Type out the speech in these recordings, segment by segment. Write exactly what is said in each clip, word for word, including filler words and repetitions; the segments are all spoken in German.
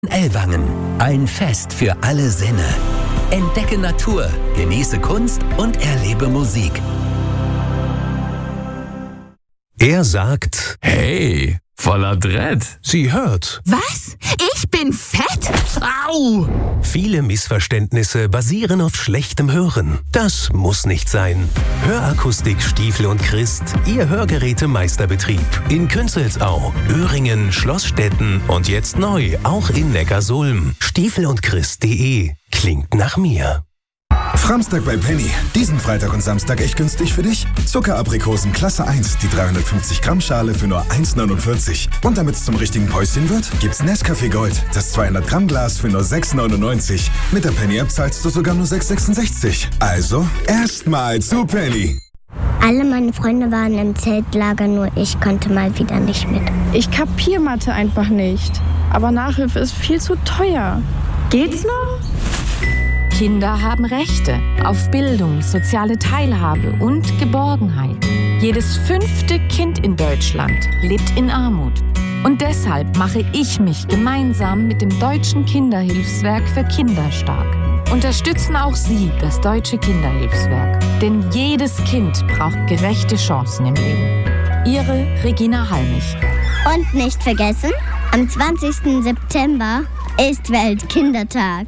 Ellwangen. Ein Fest für alle Sinne. Entdecke Natur, genieße Kunst und erlebe Musik. Er sagt, hey, voller Dread. Sie hört. Was? Ich bin fett? Au! Viele Missverständnisse basieren auf schlechtem Hören. Das muss nicht sein. Hörakustik Stiefel und Christ, Ihr Hörgerätemeisterbetrieb. In Künzelsau, Öhringen, Schlossstetten und jetzt neu auch in Neckarsulm. Stiefel und Christ punkt de. Klingt nach mir. Framstag bei Penny. Diesen Freitag und Samstag echt günstig für dich. Zuckeraprikosen Klasse eins, die dreihundertfünfzig Gramm Schale für nur eins neunundvierzig. Und damit es zum richtigen Päuschen wird, gibt's Nescafé Gold, das zweihundert Gramm Glas für nur sechs neunundneunzig. Mit der Penny App zahlst du sogar nur sechs sechsundsechzig. Also, erstmal zu Penny. Alle meine Freunde waren im Zeltlager, nur ich konnte mal wieder nicht mit. Ich kapier Mathe einfach nicht. Aber Nachhilfe ist viel zu teuer. Geht's noch? Kinder haben Rechte auf Bildung, soziale Teilhabe und Geborgenheit. Jedes fünfte Kind in Deutschland lebt in Armut. Und deshalb mache ich mich gemeinsam mit dem Deutschen Kinderhilfswerk für Kinder stark. Unterstützen auch Sie das Deutsche Kinderhilfswerk. Denn jedes Kind braucht gerechte Chancen im Leben. Ihre Regina Halmich. Und nicht vergessen, am zwanzigsten September ist Weltkindertag.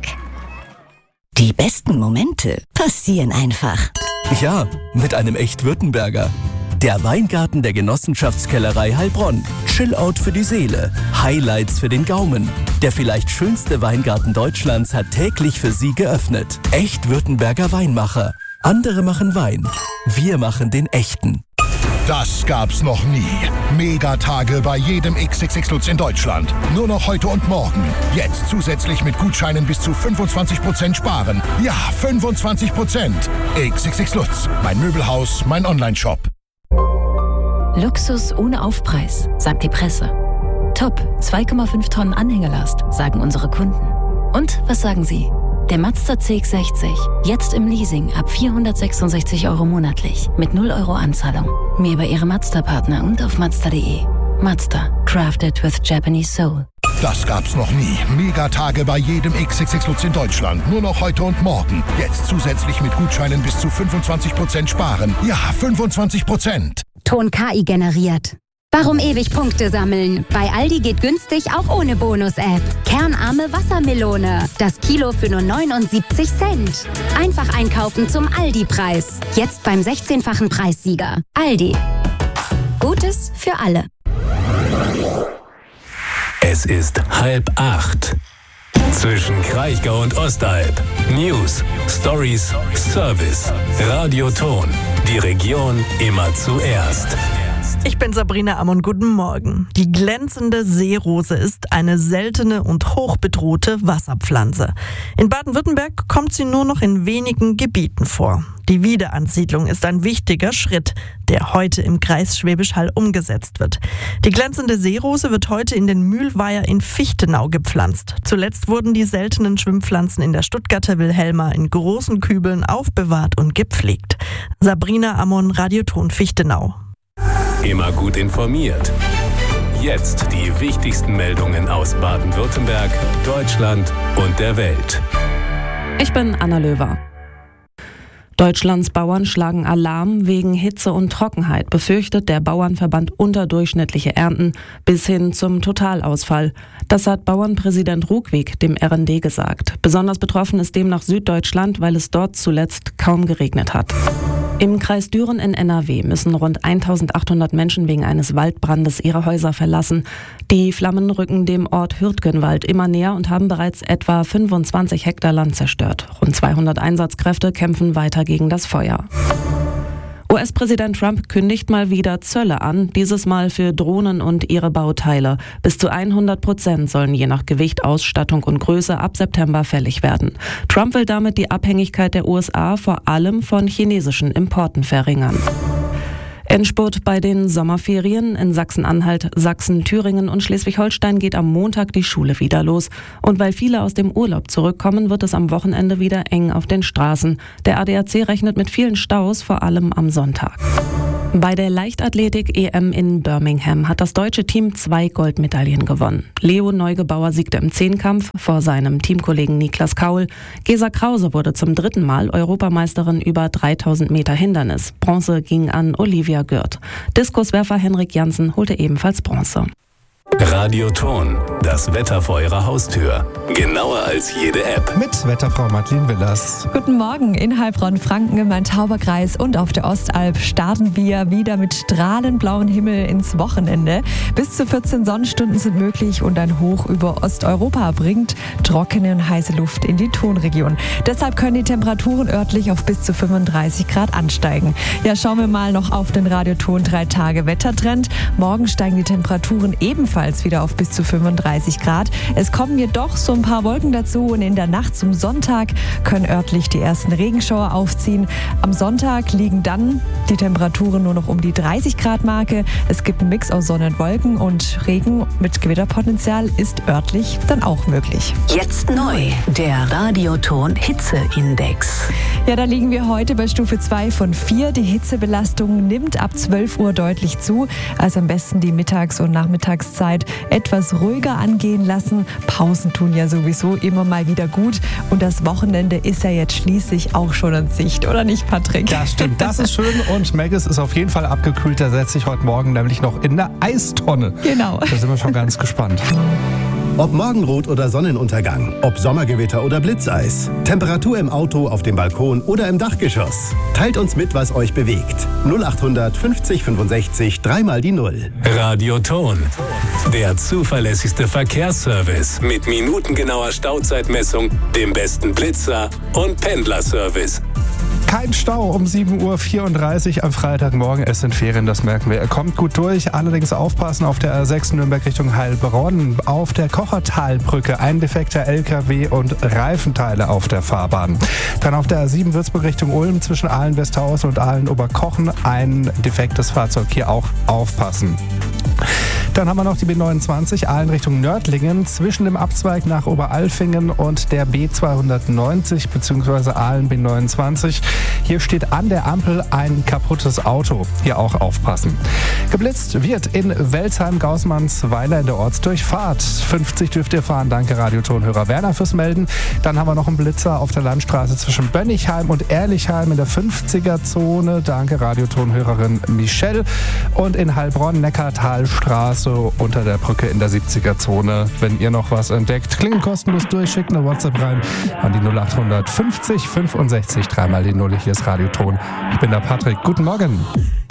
Die besten Momente passieren einfach. Ja, mit einem Echt-Württemberger. Der Weingarten der Genossenschaftskellerei Heilbronn. Chillout für die Seele. Highlights für den Gaumen. Der vielleicht schönste Weingarten Deutschlands hat täglich für Sie geöffnet. Echt-Württemberger Weinmacher. Andere machen Wein. Wir machen den echten. Das gab's noch nie. Megatage bei jedem X X X Lutz in Deutschland. Nur noch heute und morgen. Jetzt zusätzlich mit Gutscheinen bis zu fünfundzwanzig Prozent sparen. Ja, fünfundzwanzig Prozent. X X X Lutz. Mein Möbelhaus, mein Online-Shop. Luxus ohne Aufpreis, sagt die Presse. Top, zwei Komma fünf Tonnen Anhängerlast, sagen unsere Kunden. Und was sagen Sie? Der Mazda C X sechzig, jetzt im Leasing ab vierhundertsechsundsechzig Euro monatlich mit null Euro Anzahlung. Mehr bei Ihrem Mazda-Partner und auf Mazda punkt de. Mazda, crafted with Japanese soul. Das gab's noch nie. Megatage bei jedem X X X Lutz in Deutschland. Nur noch heute und morgen. Jetzt zusätzlich mit Gutscheinen bis zu fünfundzwanzig Prozent sparen. Ja, fünfundzwanzig Prozent. Ton K I generiert. Warum ewig Punkte sammeln? Bei Aldi geht günstig auch ohne Bonus-App. Kernarme Wassermelone. Das Kilo für nur neunundsiebzig Cent. Einfach einkaufen zum Aldi-Preis. Jetzt beim sechzehnfachen Preissieger. Aldi. Gutes für alle. Es ist halb acht. Zwischen Kraichgau und Ostalb. News, Stories, Service. Radioton. Die Region immer zuerst. Ich bin Sabrina Ammon, guten Morgen. Die glänzende Seerose ist eine seltene und hochbedrohte Wasserpflanze. In Baden-Württemberg kommt sie nur noch in wenigen Gebieten vor. Die Wiederansiedlung ist ein wichtiger Schritt, der heute im Kreis Schwäbisch Hall umgesetzt wird. Die glänzende Seerose wird heute in den Mühlweiher in Fichtenau gepflanzt. Zuletzt wurden die seltenen Schwimmpflanzen in der Stuttgarter Wilhelma in großen Kübeln aufbewahrt und gepflegt. Sabrina Ammon, Radioton Fichtenau. Immer gut informiert. Jetzt die wichtigsten Meldungen aus Baden-Württemberg, Deutschland und der Welt. Ich bin Anna Löwer. Deutschlands Bauern schlagen Alarm wegen Hitze und Trockenheit, befürchtet der Bauernverband unterdurchschnittliche Ernten bis hin zum Totalausfall. Das hat Bauernpräsident Ruckwieg dem R N D gesagt. Besonders betroffen ist demnach Süddeutschland, weil es dort zuletzt kaum geregnet hat. Im Kreis Düren in N R W müssen rund eintausendachthundert Menschen wegen eines Waldbrandes ihre Häuser verlassen. Die Flammen rücken dem Ort Hürtgenwald immer näher und haben bereits etwa fünfundzwanzig Hektar Land zerstört. Rund zweihundert Einsatzkräfte kämpfen weiter gegen das Feuer. U S-Präsident Trump kündigt mal wieder Zölle an, dieses Mal für Drohnen und ihre Bauteile. Bis zu hundert Prozent sollen je nach Gewicht, Ausstattung und Größe ab September fällig werden. Trump will damit die Abhängigkeit der U S A vor allem von chinesischen Importen verringern. Endspurt bei den Sommerferien. In Sachsen-Anhalt, Sachsen, Thüringen und Schleswig-Holstein geht am Montag die Schule wieder los. Und weil viele aus dem Urlaub zurückkommen, wird es am Wochenende wieder eng auf den Straßen. Der A D A C rechnet mit vielen Staus, vor allem am Sonntag. Bei der Leichtathletik-E M in Birmingham hat das deutsche Team zwei Goldmedaillen gewonnen. Leo Neugebauer siegte im Zehnkampf vor seinem Teamkollegen Niklas Kaul. Gesa Krause wurde zum dritten Mal Europameisterin über dreitausend Meter Hindernis. Bronze ging an Olivia Gürt. Diskuswerfer Henrik Janssen holte ebenfalls Bronze. Radioton, das Wetter vor Ihrer Haustür. Genauer als jede App. Mit Wetterfrau Madeleine Willers. Guten Morgen. In Heilbronn-Franken im Main-Tauber-Kreis und auf der Ostalb starten wir wieder mit strahlend blauem Himmel ins Wochenende. Bis zu vierzehn Sonnenstunden sind möglich und ein Hoch über Osteuropa bringt trockene und heiße Luft in die Tonregion. Deshalb können die Temperaturen örtlich auf bis zu fünfunddreißig Grad ansteigen. Ja, schauen wir mal noch auf den Radioton drei Tage Wettertrend. Morgen steigen die Temperaturen ebenfalls wieder auf bis zu fünfunddreißig Grad. Es kommen jedoch so ein paar Wolken dazu und in der Nacht zum Sonntag können örtlich die ersten Regenschauer aufziehen. Am Sonntag liegen dann die Temperaturen nur noch um die dreißig Grad Marke. Es gibt einen Mix aus Sonne und Wolken und Regen mit Gewitterpotenzial ist örtlich dann auch möglich. Jetzt neu, der Radioton Hitzeindex. Ja, da liegen wir heute bei Stufe zwei von vier. Die Hitzebelastung nimmt ab zwölf Uhr deutlich zu. Also am besten die Mittags- und Nachmittagszeit etwas ruhiger angehen lassen. Pausen tun ja sowieso immer mal wieder gut. Und das Wochenende ist ja jetzt schließlich auch schon in Sicht, oder nicht, Patrick? Ja, stimmt. Das ist schön. Und Maggis ist auf jeden Fall abgekühlt. Der setzt sich heute Morgen nämlich noch in der Eistonne. Genau. Da sind wir schon ganz gespannt. Ob Morgenrot oder Sonnenuntergang, ob Sommergewitter oder Blitzeis, Temperatur im Auto, auf dem Balkon oder im Dachgeschoss. Teilt uns mit, was euch bewegt. null achthundert fünfzig fünfundsechzig, dreimal die Null. Radioton, der zuverlässigste Verkehrsservice mit minutengenauer Stauzeitmessung, dem besten Blitzer und Pendlerservice. Kein Stau um sieben Uhr vierunddreißig am Freitagmorgen. Es sind Ferien, das merken wir. Er kommt gut durch. Allerdings aufpassen auf der R sechs Nürnberg Richtung Heilbronn. Auf der Kochertalbrücke ein defekter L K W und Reifenteile auf der Fahrbahn. Dann auf der R sieben Würzburg Richtung Ulm zwischen Aalen-Westhausen und Aalen-Oberkochen ein defektes Fahrzeug. Hier auch aufpassen. Dann haben wir noch die B neunundzwanzig Aalen Richtung Nördlingen zwischen dem Abzweig nach Oberalfingen und der B zweihundertneunzig bzw. Aalen B neunundzwanzig. Hier steht an der Ampel ein kaputtes Auto. Hier auch aufpassen. Geblitzt wird in Welzheim-Gaußmannsweiler in der Ortsdurchfahrt. fünfzig dürft ihr fahren. Danke Radiotonhörer Werner fürs Melden. Dann haben wir noch einen Blitzer auf der Landstraße zwischen Bönnigheim und Ehrlichheim in der fünfziger-Zone. Danke Radiotonhörerin Michelle. Und in Heilbronn Neckartalstraße unter der Brücke in der siebziger-Zone. Wenn ihr noch was entdeckt, klingen kostenlos durch, schickt eine WhatsApp rein an die null achthundert fünfzig fünfundsechzig, dreimal die Null. Hier ist Radioton. Ich bin der Patrick. Guten Morgen.